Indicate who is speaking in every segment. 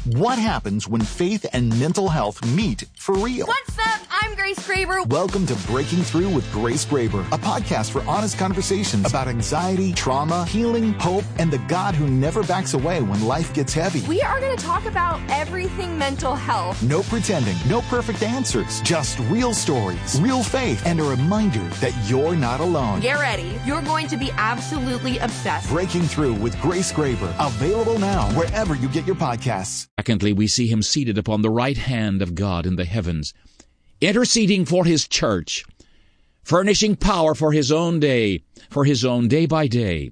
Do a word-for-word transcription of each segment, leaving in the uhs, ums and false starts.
Speaker 1: What happens when faith and mental health meet for real?
Speaker 2: What's up? I'm Grace Graber.
Speaker 1: Welcome to Breaking Through with Grace Graber, a podcast for honest conversations about anxiety, trauma, healing, hope, and the God who never backs away when life gets heavy.
Speaker 2: We are going to talk about everything mental health.
Speaker 1: No pretending, no perfect answers, just real stories, real faith, and a reminder that you're not alone.
Speaker 2: Get ready. You're going to be absolutely obsessed.
Speaker 1: Breaking Through with Grace Graber, available now wherever you get your podcasts.
Speaker 3: Secondly, we see him seated upon the right hand of God in the heavens, interceding for his church, furnishing power for his own day, for his own day by day,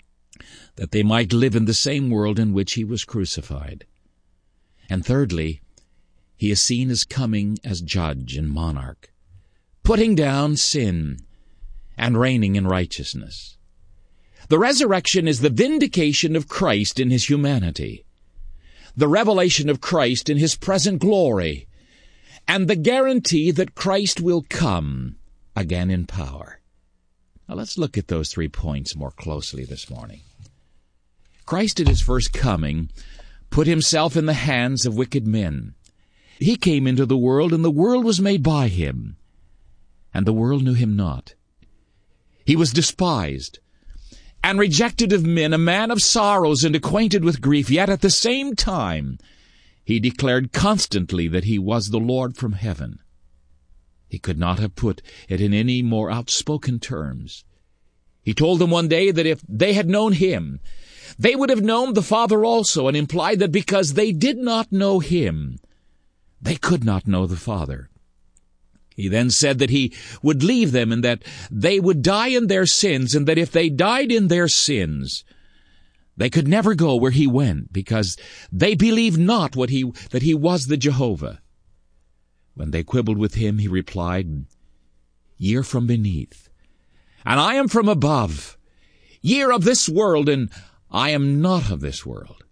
Speaker 3: that they might live in the same world in which he was crucified. And thirdly, he is seen as coming as judge and monarch, putting down sin and reigning in righteousness. The resurrection is the vindication of Christ in his humanity, the revelation of Christ in his present glory, and the guarantee that Christ will come again in power. Now let's look at those three points more closely this morning. Christ at his first coming put himself in the hands of wicked men. He came into the world, and the world was made by him, and the world knew him not. He was despised and rejected of men, a man of sorrows and acquainted with grief, yet at the same time he declared constantly that he was the Lord from heaven. He could not have put it in any more outspoken terms. He told them one day that if they had known him, they would have known the Father also, and implied that because they did not know him, they could not know the Father. He then said that he would leave them and that they would die in their sins, and that if they died in their sins, they could never go where he went, because they believed not what he that he was the Jehovah. When they quibbled with him, he replied, "Ye are from beneath, and I am from above. Ye are of this world, and I am not of this world."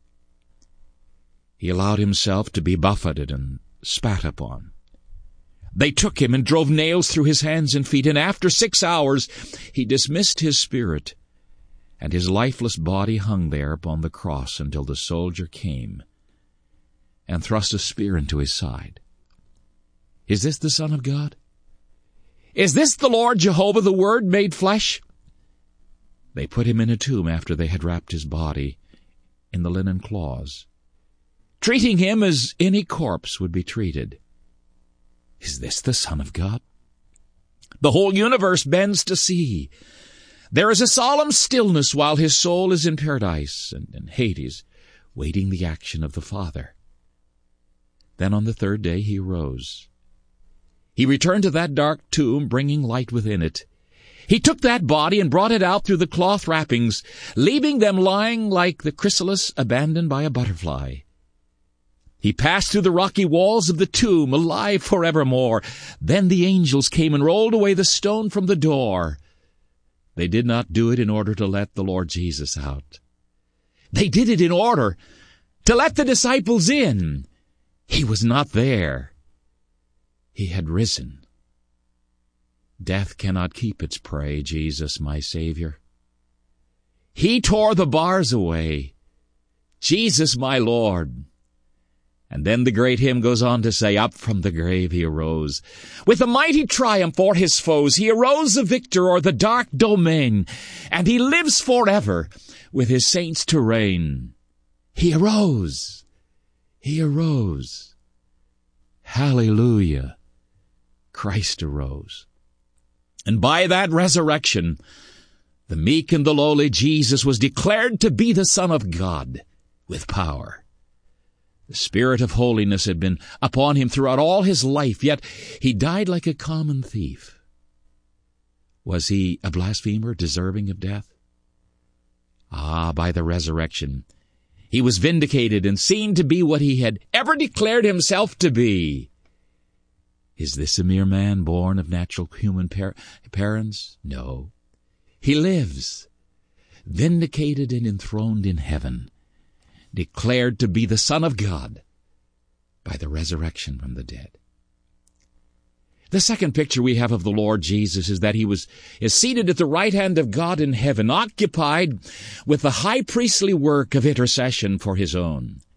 Speaker 3: He allowed himself to be buffeted and spat upon. They took him and drove nails through his hands and feet, and after six hours he dismissed his spirit, and his lifeless body hung there upon the cross until the soldier came and thrust a spear into his side. Is this the Son of God? Is this the Lord Jehovah, the Word made flesh? They put him in a tomb after they had wrapped his body in the linen cloths, treating him as any corpse would be treated. Is this the Son of God? The whole universe bends to see. There is a solemn stillness while his soul is in paradise and in Hades, waiting the action of the Father. Then on the third day he rose. He returned to that dark tomb, bringing light within it. He took that body and brought it out through the cloth wrappings, leaving them lying like the chrysalis abandoned by a butterfly. He passed through the rocky walls of the tomb, alive forevermore. Then the angels came and rolled away the stone from the door. They did not do it in order to let the Lord Jesus out. They did it in order to let the disciples in. He was not there. He had risen. Death cannot keep its prey, Jesus, my Savior. He tore the bars away. Jesus, my Lord. And then the great hymn goes on to say, up from the grave he arose. With a mighty triumph o'er his foes, he arose a victor o'er the dark domain, and he lives forever with his saints to reign. He arose. He arose. Hallelujah. Christ arose. And by that resurrection, the meek and the lowly Jesus was declared to be the Son of God with power. The Spirit of holiness had been upon him throughout all his life, yet he died like a common thief. Was he a blasphemer deserving of death? Ah, by the resurrection, he was vindicated and seen to be what he had ever declared himself to be. Is this a mere man born of natural human par- parents? No. He lives, vindicated and enthroned in heaven, declared to be the Son of God by the resurrection from the dead. The second picture we have of the Lord Jesus is that he was is seated at the right hand of God in heaven, occupied with the high priestly work of intercession for his own.